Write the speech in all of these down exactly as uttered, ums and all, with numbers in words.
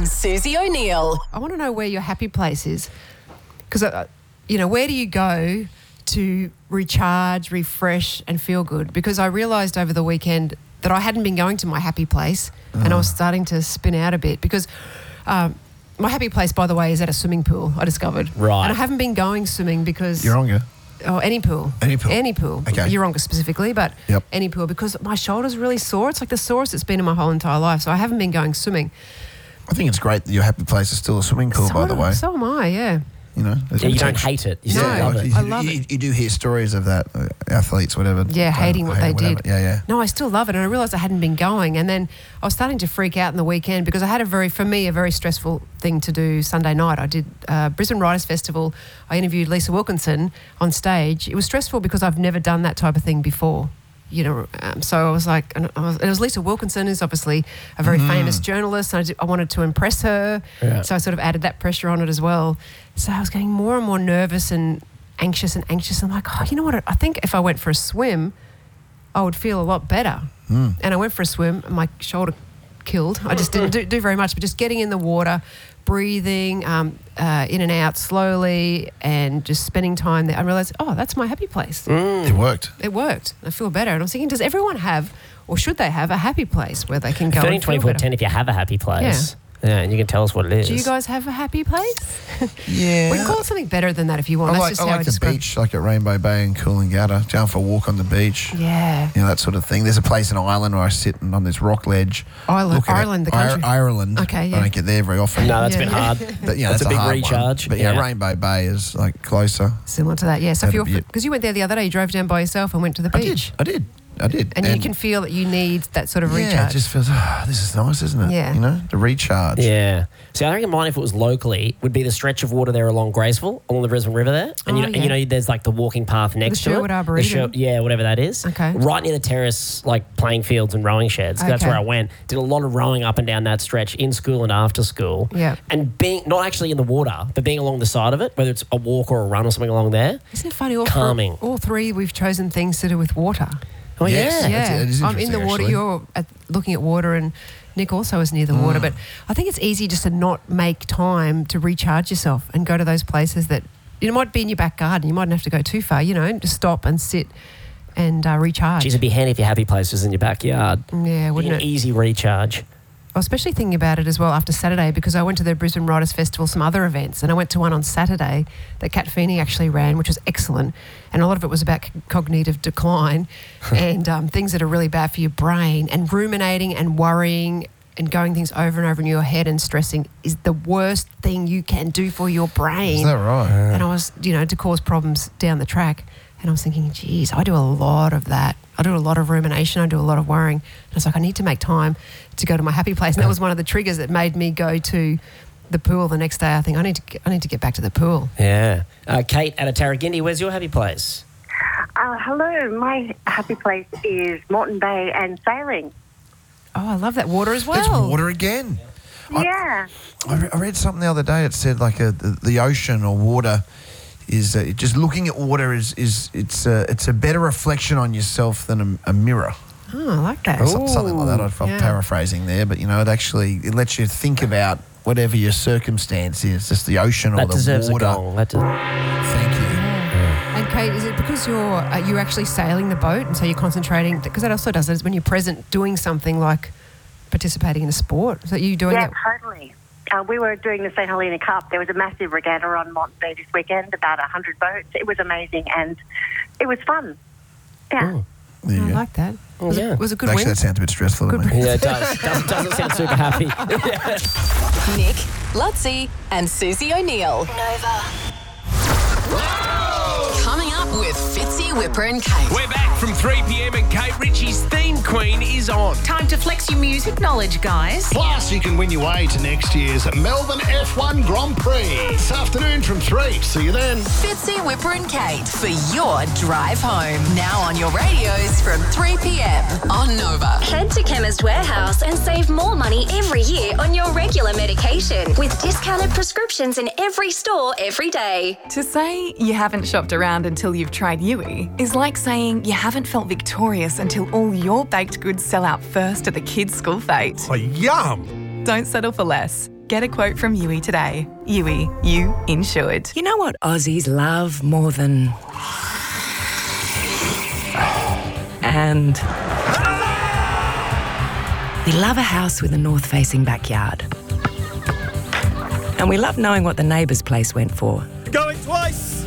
and Susie O'Neill. I want to know where your happy place is. Because, uh, you know, where do you go to recharge, refresh and feel good? Because I realised over the weekend that I hadn't been going to my happy place uh. and I was starting to spin out a bit because um, my happy place, by the way, is at a swimming pool, I discovered. Right. And I haven't been going swimming because... Yeronga? Oh, any pool. Any pool. Any pool. Okay. Yeronga specifically, but yep. any pool because my shoulder's really sore. It's like the sorest it's been in my whole entire life. So I haven't been going swimming. I think it's great that your happy place is still a swimming pool, so, by the way. So am I, yeah. You know, yeah, you don't hate it. You no, still love like it. You, I love you, it. You do hear stories of that, uh, athletes, whatever. Yeah, hating what hate they whatever. did. Yeah, yeah. No, I still love it. And I realised I hadn't been going. And then I was starting to freak out in the weekend because I had a very, for me, a very stressful thing to do Sunday night. I did uh, Brisbane Writers Festival. I interviewed Lisa Wilkinson on stage. It was stressful because I've never done that type of thing before. You know, um, so I was like, and, I was, and it was Lisa Wilkinson, who's obviously a very mm. famous journalist, and I, did, I wanted to impress her, yeah. so I sort of added that pressure on it as well. So I was getting more and more nervous and anxious and anxious. I'm like, oh, you know what? I think if I went for a swim, I would feel a lot better. Mm. And I went for a swim, and my shoulder killed. I just didn't do, do very much, but just getting in the water, breathing um, uh, in and out slowly and just spending time there, I realised, oh, that's my happy place. Mm. It worked. It worked. I feel better. And I was thinking, does everyone have or should they have a happy place where they can go thirteen and feel twenty-four better? ten if you have a happy place. Yeah. Yeah, and you can tell us what it is. Do you guys have a happy place? Yeah. We can call it something better than that if you want. I That's like, just I how like I the describe beach, like at Rainbow Bay and Coolangatta, going for a walk on the beach. Yeah. You know, that sort of thing. There's a place in Ireland where I sit on this rock ledge. Ireland, Ireland, it. the country. I- Ireland. Okay, yeah. I don't get there very often. No, that's Yeah. been hard. But, yeah, that's, that's a big hard recharge. One. But yeah, yeah, Rainbow Bay is like closer. Similar to that, yeah. So if That'd you're, be it. because you went there the other day, you drove down by yourself and went to the beach. I did. I did. I did. And, you can feel that you need that sort of yeah, recharge. it just feels, oh, this is nice, isn't it? Yeah. You know, the recharge. Yeah. See, I reckon mine, if it was locally, would be the stretch of water there along Graceville, along the Brisbane River there. And, Oh, you know, yeah. and you know, there's like the walking path next The to Sherwood it. Arboretum. The Sher- yeah, whatever that is. Okay. Right near the terrace, like playing fields and rowing sheds. That's Okay. where I went. Did a lot of rowing up and down that stretch in school and after school. Yeah. And being, not actually in the water, but being along the side of it, whether it's a walk or a run or something along there. Isn't it funny? All Calming. Three, all three we've chosen things to do with water. Oh, Yes. yeah. Yeah, That's- it is I'm in the interesting, water. actually. You're at, looking at water, and Nick also is near the water. Mm. But I think it's easy just to not make time to recharge yourself and go to those places that you know, might be in your back garden. You mightn't have to go too far. You know, just stop and sit and uh, recharge. Geez, it'd be handy if your happy place was in your backyard. Yeah, wouldn't An it? easy recharge. I was especially thinking about it as well after Saturday because I went to the Brisbane Writers Festival, some other events, and I went to one on Saturday that Kat Feeney actually ran, which was excellent. And a lot of it was about c- cognitive decline and um, things that are really bad for your brain. And ruminating and worrying and going things over and over in your head and stressing is the worst thing you can do for your brain. Is that right? And I was, you know, to cause problems down the track. And I was thinking, geez, I do a lot of that. I do a lot of rumination. I do a lot of worrying. And I was like, I need to make time to go to my happy place. And that was one of the triggers that made me go to the pool the next day. I think I need to get, I need to get back to the pool. Yeah. Uh, Kate out of Tarragindi, where's your happy place? Uh, hello, my happy place is Moreton Bay and sailing. Oh, I love that water as well. It's water again. Yeah. I, re- I read something the other day. It said like a, the, the ocean or water is uh, just looking at water is is it's a, it's a better reflection on yourself than a, a mirror. Oh, I like that. So- something like that. I'm yeah. paraphrasing there, but you know, it actually it lets you think about whatever your circumstance is, just the ocean or That the deserves water. a gong. That does- Thank you. And Kate, is it because you're uh, you're actually sailing the boat and so you're concentrating? Because that also does it is when you're present doing something like participating in a sport. So you doing Yeah, that? totally. Uh, we were doing the Saint Helena Cup. There was a massive regatta on Moreton Bay this weekend, about one hundred boats. It was amazing and it was fun. Yeah. Oh. There you I go. like that. Was, yeah. it, was it a good Actually, win? that sounds a bit stressful to Good me. Yeah, it does. doesn't, doesn't sound super happy. Nick, Lutzi, and Susie O'Neill. Nova. Coming up with Fitzy, Whipper and Kate. We're back from three p.m. and Kate Ritchie's Theme Queen is on. Time to flex your music knowledge, guys. Plus, you can win your way to next year's Melbourne F one Grand Prix. This afternoon from three. See you then. Fitzy, Whipper and Kate for your drive home. Now on your radios from three p.m. on Nova. Head to Chemist Warehouse and save more money every year on your regular medication with discounted prescriptions in every store every day. To say you haven't shopped around until you've tried Yui is like saying you haven't felt victorious until all your baked goods sell out first at the kids' school fete. Oh, yum. Don't settle for less. Get a quote from U I today. U I, you insured. You know what Aussies love more than... And... We love a house with a north-facing backyard. And we love knowing what the neighbour's place went for. Going twice!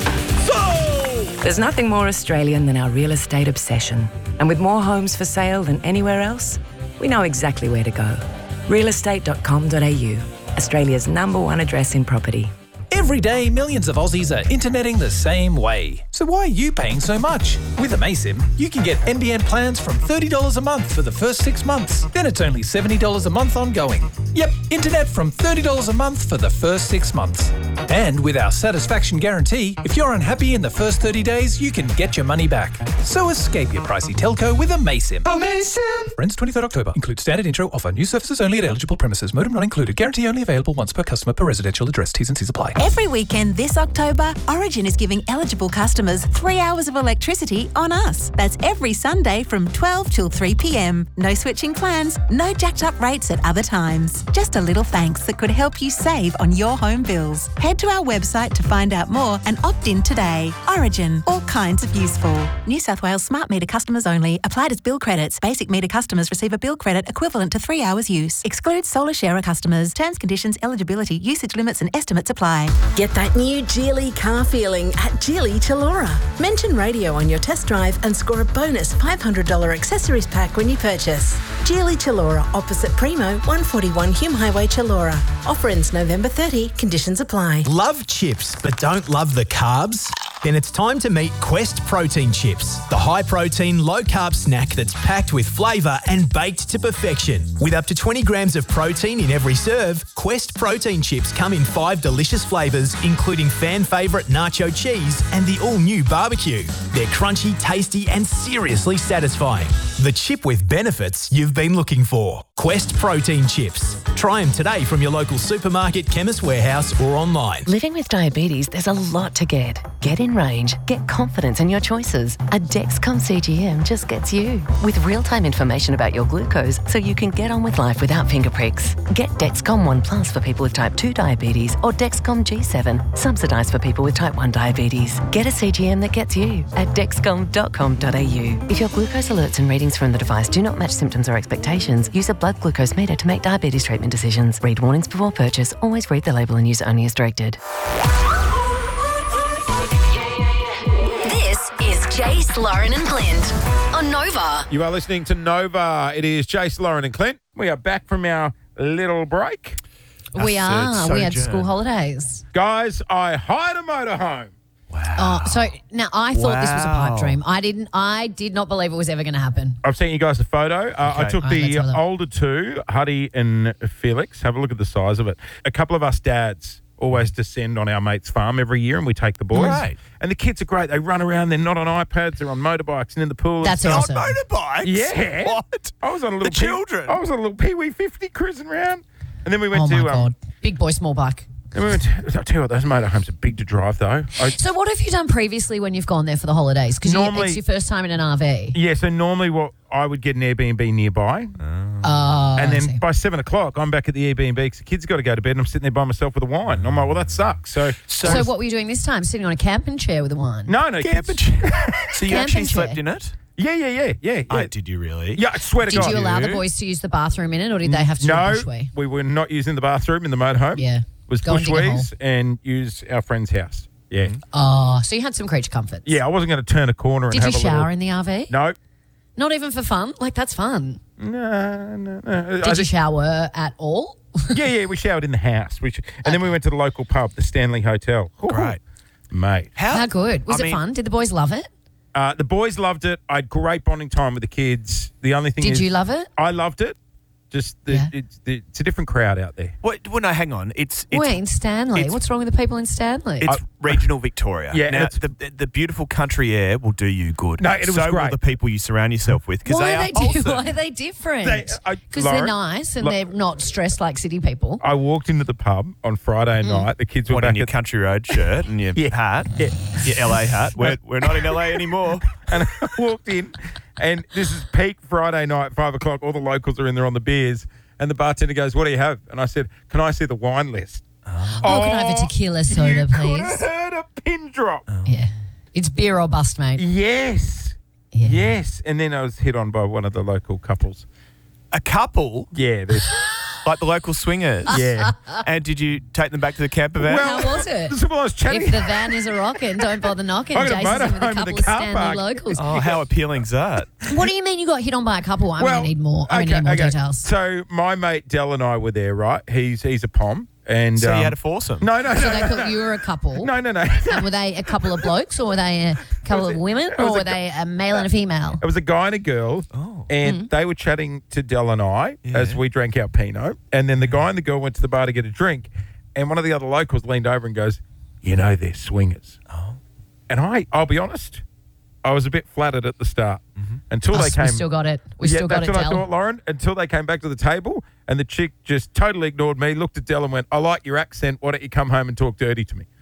Sold! There's nothing more Australian than our real estate obsession. And with more homes for sale than anywhere else, we know exactly where to go. real estate dot com dot a u, Australia's number one address in property. Every day, millions of Aussies are interneting the same way. So why are you paying so much? With Amaysim, you can get N B N plans from thirty dollars a month for the first six months. Then it's only seventy dollars a month ongoing. Yep, internet from thirty dollars a month for the first six months. And with our satisfaction guarantee, if you're unhappy in the first thirty days, you can get your money back. So escape your pricey telco with Amaysim. Amaysim! Ends twenty-third October. Includes standard intro. Offer new services only at eligible premises. Modem not included. Guarantee only available once per customer per residential address. T's and C's apply. Every weekend this October, Origin is giving eligible customers three hours of electricity on us. That's every Sunday from twelve till three p m. No switching plans, no jacked up rates at other times. Just a little thanks that could help you save on your home bills. Head to our website to find out more and opt in today. Origin, all kinds of useful. New South Wales smart meter customers only. Applied as bill credits. Basic meter customers receive a bill credit equivalent to three hours use. Excludes solar sharer customers. Terms, conditions, eligibility, usage limits and estimates apply. Get that new Geely car feeling at Geely Chilora. Mention radio on your test drive and score a bonus five hundred dollars accessories pack when you purchase. Geely Chilora, opposite Primo, one forty-one Hume Highway, Chilora. Offer ends November thirtieth. Conditions apply. Love chips but don't love the carbs? Then it's time to meet Quest Protein Chips, the high-protein, low-carb snack that's packed with flavour and baked to perfection. With up to twenty grams of protein in every serve, Quest Protein Chips come in five delicious flavours, including fan favourite nacho cheese and the all-new barbecue. They're crunchy, tasty and seriously satisfying. The chip with benefits you've been looking for. Quest Protein Chips. Try them today from your local supermarket, chemist warehouse or online. Living with diabetes, there's a lot to get. Get in range, get confidence in your choices. A Dexcom C G M just gets you. With real-time information about your glucose so you can get on with life without finger pricks. Get Dexcom One Plus for people with type two diabetes or Dexcom G seven, subsidised for people with type one diabetes. Get a C G M that gets you at dexcom dot com dot a u. If your glucose alerts and readings from the device do not match symptoms or expectations, use a blood glucose meter to make diabetes treatment decisions. Read warnings before purchase. Always read the label and use only as directed. This is Jace, Lauren and Clint on Nova. You are listening to Nova. It is Jace, Lauren and Clint. We are back from our little break. We are. We had school holidays. Guys, I hired a motorhome. Oh, so now I thought this was a Wow. pipe dream. I didn't. I did not believe it was ever going to happen. I've sent you guys a photo. Uh, I Okay. took All right, let's the have a look. older two, Huddy and Felix. Have a look at the size of it. A couple of us dads always descend on our mate's farm every year and we take the boys. Right. And the kids are great. They run around. They're not on iPads. They're on motorbikes and in the pool. and That's stuff. awesome. On motorbikes? Yeah. What? I was on a little The children? I was on a little Pee Wee fifty cruising around. And then we went Oh my to... god! Um, Big boy, small buck. then we went to, I'll tell you what, those motorhomes are big to drive though. I, So what have you done previously when you've gone there for the holidays? Because Normally- it's your first time in an R V. yeah, so normally what I would get an Airbnb nearby. Oh, And I then see. by seven o'clock, I'm back at the Airbnb because the kids have got to go to bed and I'm sitting there by myself with a wine. And I'm like, well, that sucks. So, So, what were you doing this time? Sitting on a camping chair with a wine? no, no, Camping kids. So you Camping actually chair. slept in it? Yeah, yeah, yeah, yeah. yeah. Oh, did you really? Yeah, I swear to Did God. you allow the boys to use the bathroom in it, or did they have to do No, a bushwee? we were not using the bathroom in the motorhome. Yeah. It was Go and dig a bushwees and use our friend's house. Yeah. Oh, so you had some creature comforts. Yeah, I wasn't going to turn a corner and Did you have a shower little... in the R V? No. Not even for fun? Like, that's fun. No, no, no. Did you shower at all? Yeah, yeah, we showered in the house. We sh- and then we went to the local pub, the Stanley Hotel. Ooh, Great. Mate. How, good? Was I it mean- fun? Did the boys love it? Uh, the boys loved it. I had great bonding time with the kids. The only thing Did is... you love it? I loved it. Just, the, Yeah. it's, the, it's a different crowd out there. Wait, well, no, hang on. It's it's, Wait, in Stanley. it's- What's wrong with the people in Stanley? it's regional Victoria. Yeah, Now, it's- the, the beautiful country air will do you good. No, it was so great. will the people you surround yourself with because Why they are are they, di- wholesome. why are they different? They- I- Because they're Lauren, nice and look- they're not stressed like city people. I walked into the pub on Friday Mm. night. The kids were What, back in your at... country road shirt and your Yeah. hat? Yeah. Your L A hat? We're, we're not in L A anymore. And I walked in, and this is peak Friday night, five o'clock. All the locals are in there on the beers. And the bartender goes, what do you have? And I said, can I see the wine list? Oh, can I have a tequila soda, you please? could have heard a pin drop. Yeah. It's beer or bust, mate. Yes. Yeah. Yes. And then I was hit on by one of the local couples. A couple? Yeah. there's- Like the local swingers? Yeah. And did you take them back to the camper van? How was it? Well, I was chatting. If the van is a rockin', don't bother knocking. I got a Jason's in with a motorhome in couple the of car Stanley park. locals. Oh, how appealing's that? What do you mean you got hit on by a couple? I'm Well, going to need more. I'm going to need more okay. details. So my mate Del and I were there, right? He's he's a pom. And, So um, you had a foursome? No, no, no. So they no, thought no. you were a couple. No, no, no. And were they a couple of blokes or were they a couple of women was or a were gu- they a male and a female? It was a guy and a girl, Oh. and Mm-hmm. they were chatting to Del and I as we drank our Pinot. And then the guy and the girl went to the bar to get a drink, and one of the other locals leaned over and goes, "You know they're swingers." Oh. And I, I'll be honest, I was a bit flattered at the start until Us, they we came. still got it. We yeah, still got that's it, what I Del. thought, Lauren. Until they came back to the table, and the chick just totally ignored me, looked at Del and went, "I like your accent. Why don't you come home and talk dirty to me?"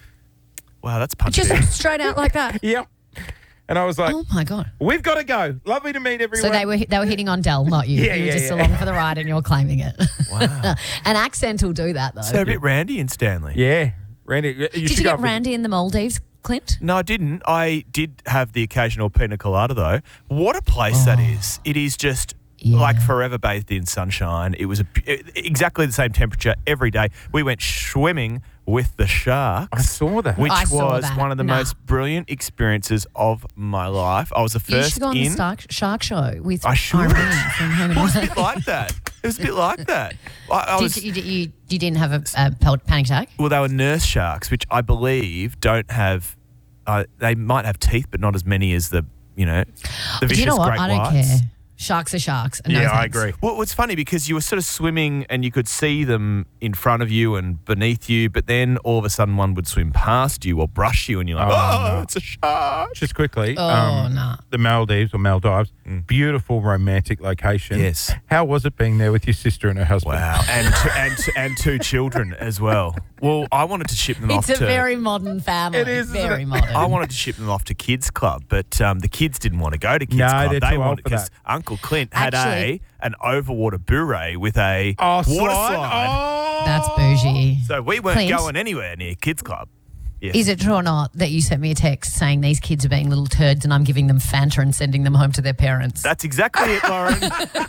Wow, that's punchy. Just straight out like that. Yep. And I was like, Oh my God. "We've got to go. Lovely to meet everyone." So they were they were hitting on Del, not you. Yeah, you were yeah, just yeah. along for the ride and you're claiming it. Wow. An accent will do that though. So a bit Randy and Stanley. Yeah, Randy. You Did should you go get up with- Randy in the Maldives, Clint? No, I didn't. I did have the occasional pina colada, though. What a place that is. It is just like forever bathed in sunshine. It was a, exactly the same temperature every day. We went swimming with the sharks. I saw that. Which I saw was that. one of the Nah. most brilliant experiences of my life. I was the You first should go on in. the Stark, Shark Show with I should. Irene from Home and It was a Away. bit like that. It was a bit like that. I, I Did was, you, you, you, you didn't have a, a pel- panic attack? well, they were nurse sharks, which I believe don't have. Uh, they might have teeth, but not as many as the you know the Do vicious you know what? great I don't whites. care. Sharks are sharks. No thanks. Well, it's funny because you were sort of swimming and you could see them in front of you and beneath you, but then all of a sudden one would swim past you or brush you, and you're like, Oh, "Oh, no. it's a shark!" Just quickly, Oh, um, nah. the Maldives or Maldives, beautiful romantic location. Yes. How was it being there with your sister and her husband? Wow, and t- and t- and two children as well. Well, I wanted to ship them It's off a to. very modern family. It is, isn't very it? modern. I wanted to ship them off to Kids Club, but um, the kids didn't want to go to Kids No, Club. they're they too old wanted for because that. Uncle Clint had Actually- a an overwater beret with a Oh, water slide? slide. Oh. That's bougie. So we weren't Clint? going anywhere near Kids Club. Yes. Is it true or not that you sent me a text saying these kids are being little turds and I'm giving them Fanta and sending them home to their parents? That's exactly it, Lauren.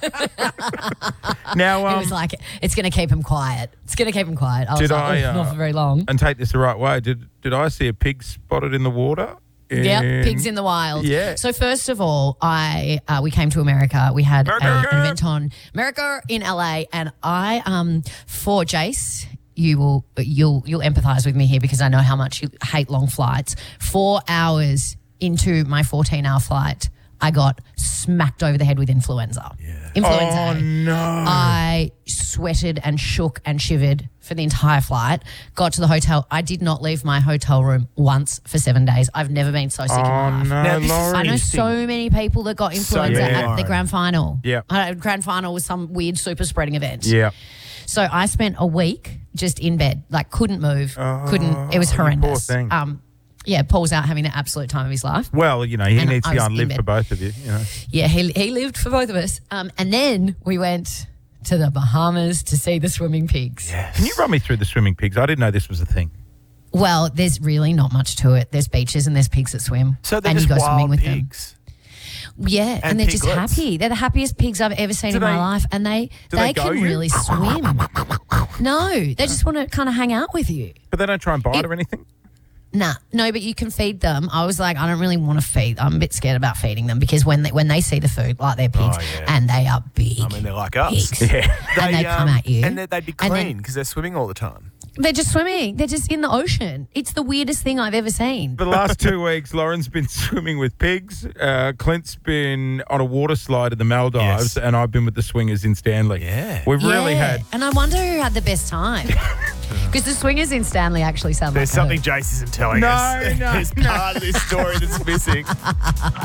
Now, it um, was like, it's going to keep them quiet. It's going to keep them quiet. I was did like, I, oh, uh, not for very long. and take this the right way, did did I see a pig spotted in the water? Yeah, In- pigs in the wild. Yeah. So first of all, I uh, we came to America. We had a, America. an event on America in L A, and I um for Jace. You will you'll you'll empathise with me here because I know how much you hate long flights. Four hours into my fourteen hour flight, I got smacked over the head with influenza. Influenza. Oh, A. no. I sweated and shook and shivered for the entire flight. Got to the hotel. I did not leave my hotel room once for seven days. I've never been so sick in my Oh, life. no, Now, this is Lauren. I know interesting. so many people that got influenza many, at the Lauren. grand final. Yeah. Uh, grand final was some weird super spreading event. Yeah. So I spent a week just in bed, like couldn't move, Oh, couldn't. It was you poor horrendous. thing. Um, yeah, Paul's out having the absolute time of his life. Well, you know, he And needs I to go was and in live bed. for both of you. You know. Yeah, he he lived for both of us. Um, and then we went to the Bahamas to see the swimming pigs. Can you run me through the swimming pigs? I didn't know this was a thing. Well, there's really not much to it. There's beaches and there's pigs that swim. So they're and just you go wild swimming with pigs. them. Yeah, and, And they're just piglets. happy. They're the happiest pigs I've ever seen Do in my they- life, and they do they, they go can you? really swim. No, they just want to kind of hang out with you. But they don't try and bite It- or anything? Nah, no, but you can feed them. I was like, I don't really want to feed. I'm a bit scared about feeding them because when they when they see the food, like they're pigs, Oh, yeah. and they are big. I mean, they're like us. pigs. Yeah. And they come at you. And they- they'd be And then- clean because they're swimming all the time. They're just swimming. They're just in the ocean. It's the weirdest thing I've ever seen. For the last two weeks, Lauren's been swimming with pigs. Uh, Clint's been on a water slide in the Maldives, Yes. and I've been with the swingers in Stanley. Yeah. We've really Yeah. had. And I wonder who had the best time. Because the swingers in Stanley actually sound There's like a something Jace isn't telling No, us. no, There's no. part of this story that's missing.